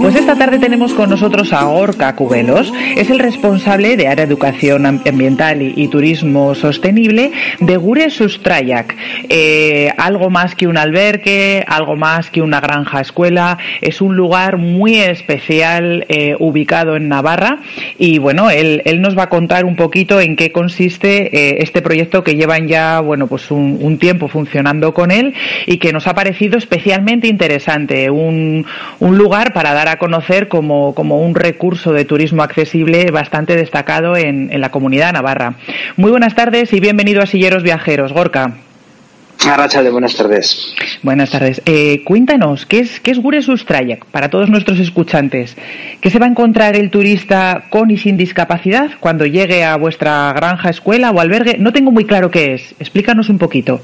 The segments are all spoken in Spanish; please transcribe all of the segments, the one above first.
Pues esta tarde tenemos con nosotros a Gorka Cubelos. Es el responsable de Área de Educación Ambiental y Turismo Sostenible de Gure Sustraiak. Algo más que un albergue, algo más que una granja escuela. Es un lugar muy especial ubicado en Navarra. Y bueno, él nos va a contar un poquito en qué consiste este proyecto que llevan ya, bueno, pues un tiempo funcionando con él y que nos ha parecido especialmente interesante. Un lugar para dar a conocer como un recurso de turismo accesible bastante destacado en la comunidad navarra. Muy buenas tardes y bienvenido a Silleros Viajeros, Gorka. Arratsalde, buenas tardes. Buenas tardes. Cuéntanos, ¿qué es Gure Sustraiak para todos nuestros escuchantes? ¿Qué se va a encontrar el turista con y sin discapacidad cuando llegue a vuestra granja, escuela o albergue? No tengo muy claro qué es. Explícanos un poquito.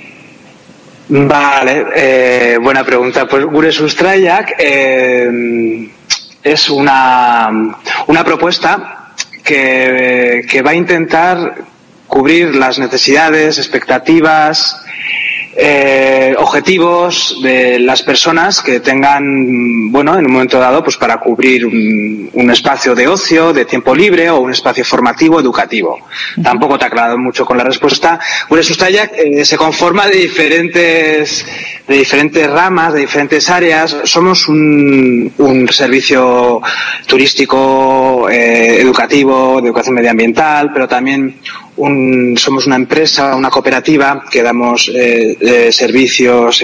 Vale, buena pregunta. Pues Gure Sustraiak es una propuesta que va a intentar cubrir las necesidades, expectativas, objetivos de las personas que tengan, bueno, en un momento dado, pues para cubrir un espacio de ocio, de tiempo libre o un espacio formativo, educativo. Tampoco te ha aclarado mucho con la respuesta. Gure Sustraiak se conforma de diferentes ramas, de diferentes áreas. Somos un servicio turístico, educativo, de educación medioambiental, pero también somos una empresa, una cooperativa que damos servicios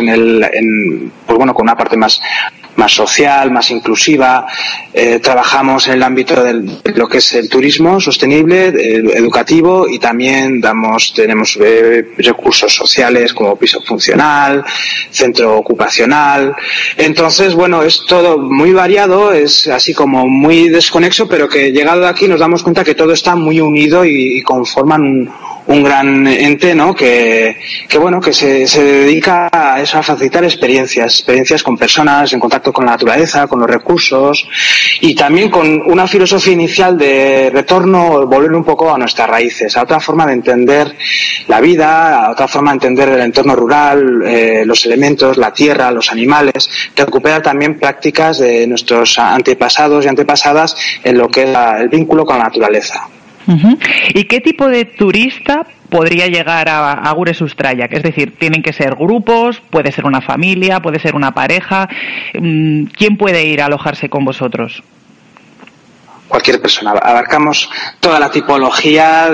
pues bueno, con una parte más social, más inclusiva. Trabajamos en el ámbito de lo que es el turismo sostenible, educativo, y también tenemos recursos sociales como piso funcional, centro ocupacional. Entonces, bueno, es todo muy variado, es así como muy desconexo, pero que llegado aquí nos damos cuenta que todo está muy unido y conforman un gran ente, ¿no? Que bueno, que se dedica a eso, a facilitar experiencias con personas en contacto con la naturaleza, con los recursos, y también con una filosofía inicial de retorno, volver un poco a nuestras raíces, a otra forma de entender la vida, a otra forma de entender el entorno rural, los elementos, la tierra, los animales, recuperar también prácticas de nuestros antepasados y antepasadas en lo que es el vínculo con la naturaleza. Uh-huh. ¿Y qué tipo de turista podría llegar a Gure Sustraiak? Es decir, ¿tienen que ser grupos? ¿Puede ser una familia? ¿Puede ser una pareja? ¿Quién puede ir a alojarse con vosotros? Cualquier persona. Abarcamos toda la tipología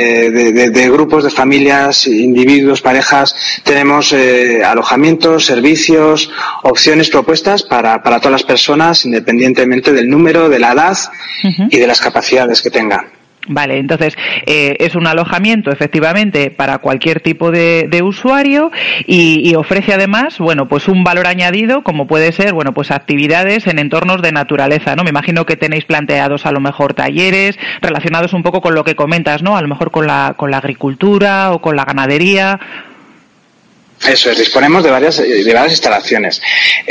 de grupos, de familias, individuos, parejas. Tenemos alojamientos, servicios, opciones, propuestas para todas las personas, independientemente del número, de la edad y de las capacidades que tengan. Vale, entonces es un alojamiento efectivamente para cualquier tipo de usuario y ofrece además, bueno, pues un valor añadido como puede ser, bueno, pues actividades en entornos de naturaleza, ¿no? Me imagino que tenéis planteados a lo mejor talleres relacionados un poco con lo que comentas, ¿no? A lo mejor con la agricultura o con la ganadería. Eso es, disponemos de varias instalaciones.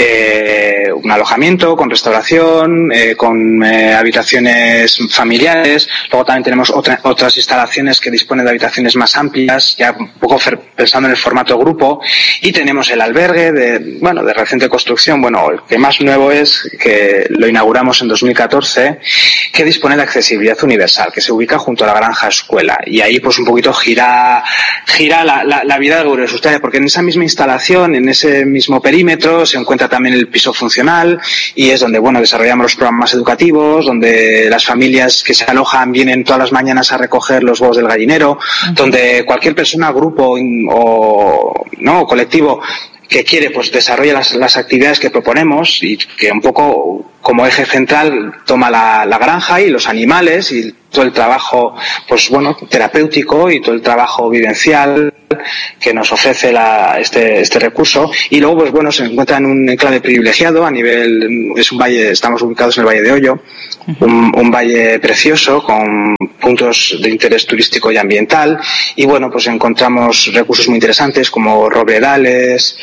Un alojamiento con restauración, con habitaciones familiares. Luego también tenemos otras instalaciones que disponen de habitaciones más amplias, ya un poco pensando en el formato grupo. Y tenemos el albergue de reciente construcción. Bueno, el que más nuevo es que lo inauguramos en 2014, que dispone de accesibilidad universal, que se ubica junto a la granja escuela. Y ahí pues un poquito gira la vida de Gure Sustraiak, porque en esa misma instalación, en ese mismo perímetro, se encuentra también el piso funcional y es donde, bueno, desarrollamos los programas educativos, donde las familias que se alojan vienen todas las mañanas a recoger los huevos del gallinero, donde cualquier persona, grupo o colectivo que quiere, pues desarrolla las actividades que proponemos y que un poco como eje central toma la granja y los animales y todo el trabajo, pues bueno, terapéutico y todo el trabajo vivencial que nos ofrece este recurso. Y luego, pues bueno, se encuentra en un enclave privilegiado a nivel, es un valle, estamos ubicados en el Valle de Ollo, un valle precioso con puntos de interés turístico y ambiental, y bueno, pues encontramos recursos muy interesantes como robledales,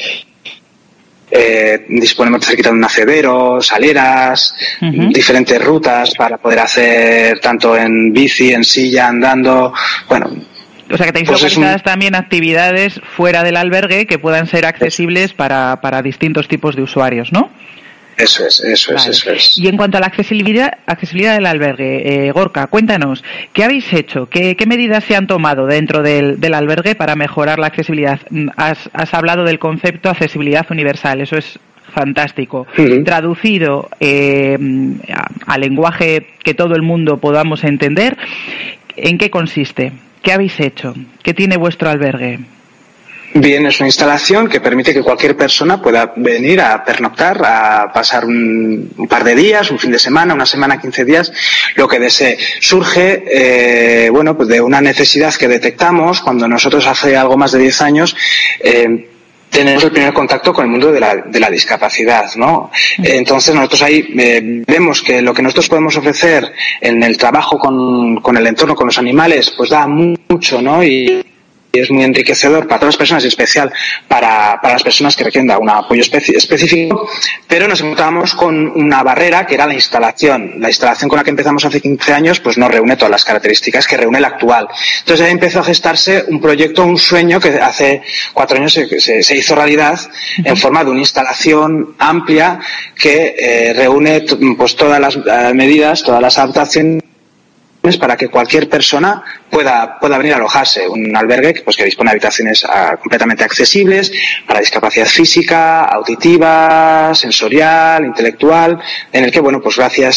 disponemos cerquita de un nacedero, saleras, diferentes rutas para poder hacer tanto en bici, en silla, andando, bueno. O sea que tenéis localizadas también actividades fuera del albergue que puedan ser accesibles para distintos tipos de usuarios, ¿no? Eso es. Y en cuanto a la accesibilidad del albergue, Gorka, cuéntanos, ¿qué habéis hecho? ¿Qué medidas se han tomado dentro del albergue para mejorar la accesibilidad? Has hablado del concepto accesibilidad universal, eso es fantástico. Uh-huh. Traducido a lenguaje que todo el mundo podamos entender, ¿en qué consiste? ¿Qué habéis hecho? ¿Qué tiene vuestro albergue? Bien, es una instalación que permite que cualquier persona pueda venir a pernoctar, a pasar un par de días, un fin de semana, una semana, 15 días, lo que desee. Surge, pues de una necesidad que detectamos cuando nosotros hace algo más de 10 años, tenemos el primer contacto con el mundo de la discapacidad, ¿no? Entonces nosotros ahí vemos que lo que nosotros podemos ofrecer en el trabajo con el entorno, con los animales, pues da mucho, ¿no? Y es muy enriquecedor para todas las personas, y especial para las personas que requieren un apoyo específico, pero nos encontramos con una barrera que era la instalación. La instalación con la que empezamos hace 15 años pues no reúne todas las características que reúne la actual. Entonces ahí empezó a gestarse un proyecto, un sueño que hace 4 años se hizo realidad en forma de una instalación amplia que reúne pues todas las medidas, todas las adaptaciones para que cualquier persona pueda venir a alojarse. Un albergue que dispone de habitaciones completamente accesibles para discapacidad física, auditiva, sensorial, intelectual, en el que, pues gracias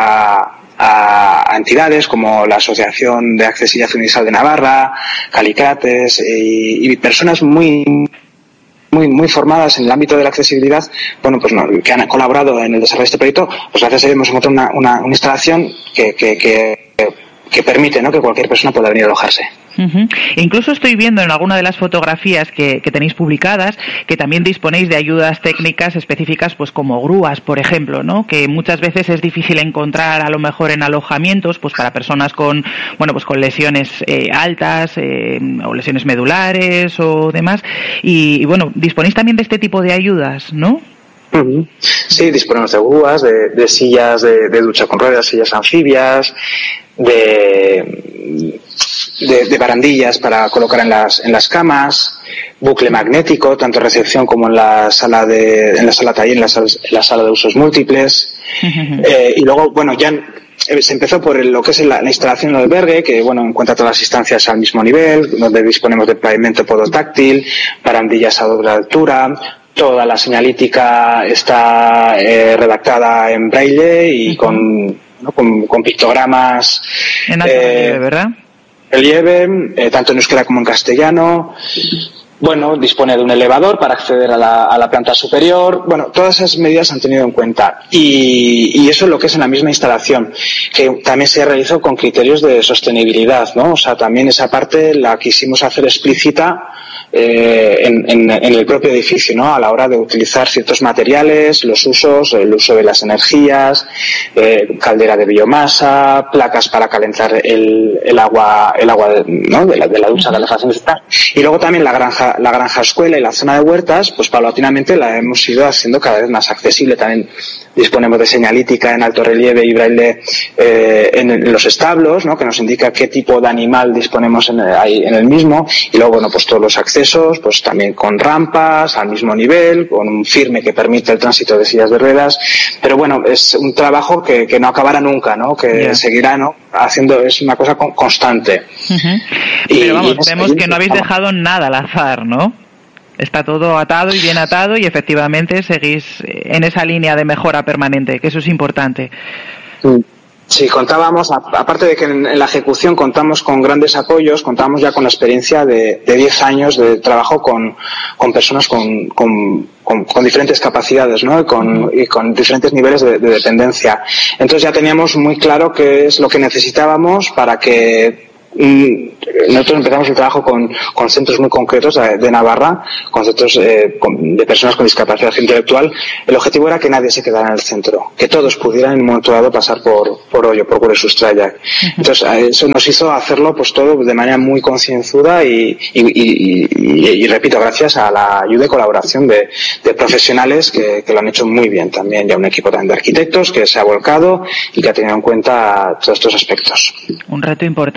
a entidades como la Asociación de Accesibilidad Universal de Navarra, Calicates y personas muy formadas en el ámbito de la accesibilidad, que han colaborado en el desarrollo de este proyecto, pues gracias a ellos hemos encontrado una instalación que permite, ¿no?, que cualquier persona pueda venir a alojarse. Uh-huh. Incluso estoy viendo en alguna de las fotografías que tenéis publicadas que también disponéis de ayudas técnicas específicas, pues como grúas, por ejemplo, ¿no?, que muchas veces es difícil encontrar a lo mejor en alojamientos, pues para personas con lesiones altas o lesiones medulares o demás, y disponéis también de este tipo de ayudas, ¿no? Uh-huh. Sí, disponemos de grúas, de sillas de ducha con ruedas, sillas anfibias, de barandillas para colocar en las camas, bucle magnético tanto en recepción como en la sala taller, en la sala de usos múltiples. Uh-huh. Y luego ya se empezó por lo que es la instalación del albergue, que encuentra todas las instancias al mismo nivel, donde disponemos de pavimento podotáctil, barandillas a doble altura. Toda la señalítica está redactada en braille y con pictogramas en alto relieve, ¿verdad? Relieve, tanto en euskera como en castellano. Dispone de un elevador para acceder a la planta superior. Todas esas medidas han tenido en cuenta. Y eso es lo que es en la misma instalación, que también se realizó con criterios de sostenibilidad, ¿no? O sea, también esa parte la quisimos hacer explícita en el propio edificio, ¿no?, a la hora de utilizar ciertos materiales, los usos, el uso de las energías, caldera de biomasa, placas para calentar el agua ¿no?, de la ducha, de la calefacción, etc. Y luego también la granja escuela y la zona de huertas, pues paulatinamente la hemos ido haciendo cada vez más accesible. También disponemos de señalítica en alto relieve y braille en los establos, ¿no?, que nos indica qué tipo de animal disponemos ahí en el mismo. Y luego, pues todos los accesos, pues también con rampas al mismo nivel, con un firme que permite el tránsito de sillas de ruedas. Pero es un trabajo que no acabará nunca, ¿no?, que seguirá, ¿no?, haciendo, es una cosa constante. Uh-huh. Pero vemos que no habéis dejado nada al azar, ¿no? Está todo atado y bien atado, y efectivamente seguís en esa línea de mejora permanente, que eso es importante. Sí, contábamos, aparte de que en la ejecución contamos con grandes apoyos, contábamos ya con la experiencia de 10 años de trabajo con personas con diferentes capacidades, ¿no?, y con diferentes niveles de dependencia. Entonces ya teníamos muy claro qué es lo que necesitábamos para que nosotros empezamos el trabajo con centros muy concretos de Navarra, con centros de personas con discapacidad intelectual. El objetivo era que nadie se quedara en el centro, que todos pudieran en un momento dado pasar por Gure Sustraiak. Uh-huh. Entonces eso nos hizo hacerlo pues todo de manera muy concienzuda y repito, gracias a la ayuda y colaboración de profesionales que lo han hecho muy bien también, ya un equipo también de arquitectos que se ha volcado y que ha tenido en cuenta todos estos aspectos. Un reto importante, la verdad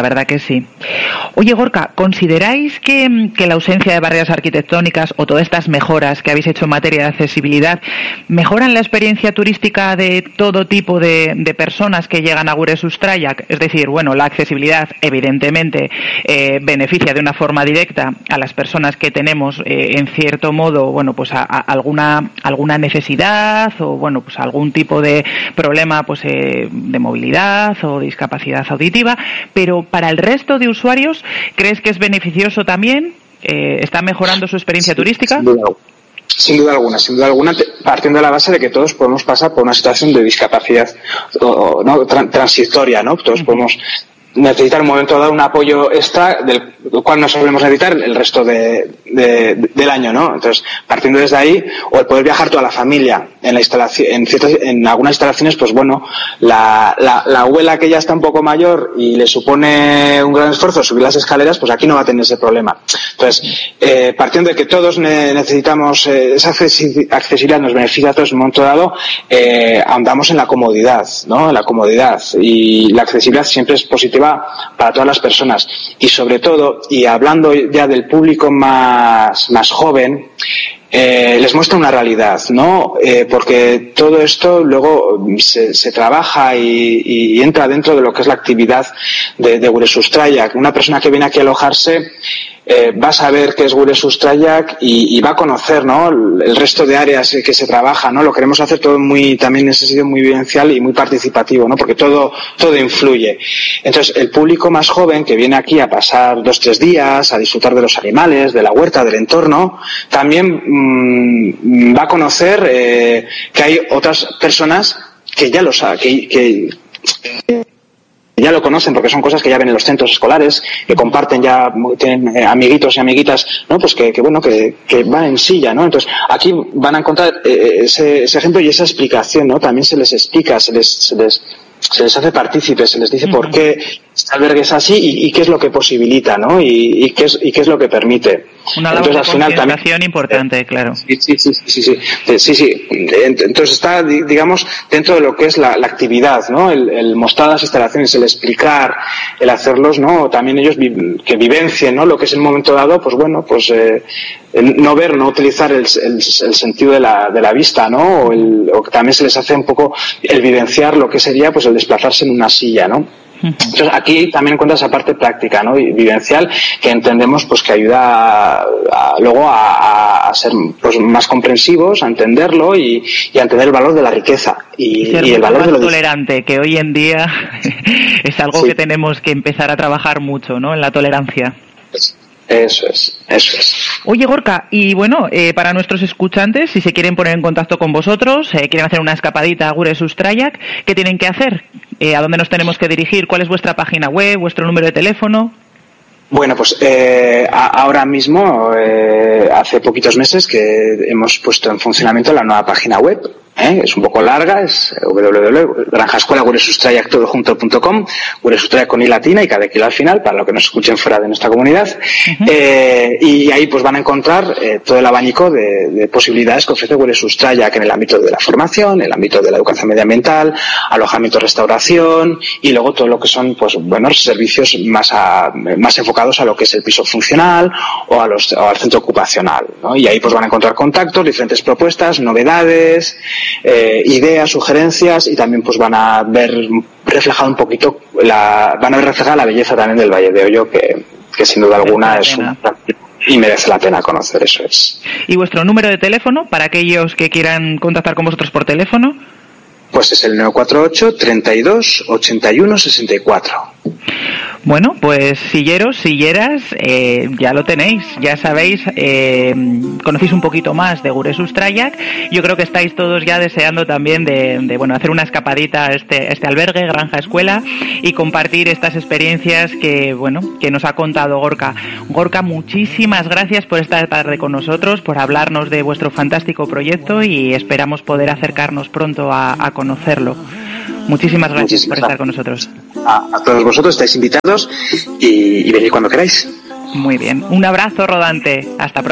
verdad que sí. Oye, Gorka, ¿consideráis que la ausencia de barreras arquitectónicas o todas estas mejoras que habéis hecho en materia de accesibilidad mejoran la experiencia turística de todo tipo de personas que llegan a Gure Sustraiak? Es decir, bueno, la accesibilidad evidentemente beneficia de una forma directa a las personas que tenemos en cierto modo, bueno, pues a alguna necesidad o bueno, pues algún tipo de problema pues de movilidad o discapacidad auditiva, pero para el resto de usuarios, ¿crees que es beneficioso también? ¿Está mejorando su experiencia turística? Sin duda alguna, partiendo de la base de que todos podemos pasar por una situación de discapacidad no transitoria, ¿no? Todos podemos necesitar un momento dado un apoyo extra del cual no solemos necesitar el resto del año, ¿no? Entonces, partiendo desde ahí, o el poder viajar toda la familia en la instalación, en algunas instalaciones, pues bueno, la abuela que ya está un poco mayor y le supone un gran esfuerzo subir las escaleras, pues aquí no va a tener ese problema. Entonces, partiendo de que todos necesitamos esa accesibilidad, nos beneficia a todos en un momento dado, ahondamos en la comodidad, ¿no? En la comodidad, y la accesibilidad siempre es positiva para todas las personas, y sobre todo, y hablando ya del público más joven, les muestra una realidad, ¿no? Porque todo esto luego se trabaja y entra dentro de lo que es la actividad de Gure Sustraiak. Una persona que viene aquí a alojarse va a saber qué es Gure Sustraiak y va a conocer, ¿no? El resto de áreas que se trabaja, ¿no? Lo queremos hacer todo también en ese sentido muy vivencial y muy participativo, ¿no? Porque todo influye. Entonces, el público más joven que viene aquí a pasar 2-3 días, a disfrutar de los animales, de la huerta, del entorno, también va a conocer que hay otras personas que ya lo saben, que ya lo conocen, porque son cosas que ya ven en los centros escolares, que comparten, ya tienen amiguitos y amiguitas, ¿no? Pues que van en silla, ¿no? Entonces, aquí van a encontrar ese ejemplo y esa explicación, ¿no? También se les explica, se les hace partícipes, se les dice por qué este albergue es así y qué es lo que posibilita, ¿no? Y qué es lo que permite. Una labor de concientización importante, claro. Sí. Entonces está, digamos, dentro de lo que es la actividad, ¿no? El mostrar las instalaciones, el explicar, el hacerlos, ¿no? También ellos que vivencien, ¿no? Lo que es el momento dado, pues bueno, pues no utilizar el sentido de la vista, ¿no? O que también se les hace un poco el vivenciar lo que sería, pues el desplazarse en una silla, ¿no? Entonces aquí también encuentras esa parte práctica, ¿no? Y vivencial, que entendemos pues que ayuda luego a ser pues más comprensivos, a entenderlo y a entender el valor de la riqueza y el valor de lo tolerante, que hoy en día es algo que tenemos que empezar a trabajar mucho, ¿no? En la tolerancia. Eso es. Oye, Gorka, y bueno, para nuestros escuchantes, si se quieren poner en contacto con vosotros, quieren hacer una escapadita a Gure Sustraiak, ¿qué tienen que hacer? ¿A dónde nos tenemos que dirigir? ¿Cuál es vuestra página web, vuestro número de teléfono? Bueno, pues ahora mismo, hace poquitos meses que hemos puesto en funcionamiento la nueva página web. Es un poco larga, es www.granjaescuela.guresustraiak.com, Gure Sustraiak con i latina y cada kilo al final, para los que nos escuchen fuera de nuestra comunidad. Y ahí pues van a encontrar todo el abanico de posibilidades que ofrece Gure Sustraiak en el ámbito de la formación, en el ámbito de la educación medioambiental, alojamiento, restauración, y luego todo lo que son pues buenos servicios más enfocados a lo que es el piso funcional o al centro ocupacional, ¿no? Y ahí pues van a encontrar contactos, diferentes propuestas, novedades, ideas, sugerencias, y también pues van a ver reflejado un poquito la belleza también del Valle de Ollo, que sin duda alguna es y merece la pena conocer, eso es. ¿Y vuestro número de teléfono para aquellos que quieran contactar con vosotros por teléfono? Pues es el 948 32 81 64. Bueno, pues silleros, silleras, ya lo tenéis, ya sabéis, conocéis un poquito más de Gure Sustraiak. Yo creo que estáis todos ya deseando también de hacer una escapadita a este albergue, Granja Escuela, y compartir estas experiencias que nos ha contado Gorka. Gorka, muchísimas gracias por esta tarde con nosotros, por hablarnos de vuestro fantástico proyecto, y esperamos poder acercarnos pronto a conocerlo. Muchísimas gracias por estar con nosotros. A todos vosotros estáis invitados y venid cuando queráis. Muy bien. Un abrazo rodante. Hasta pronto.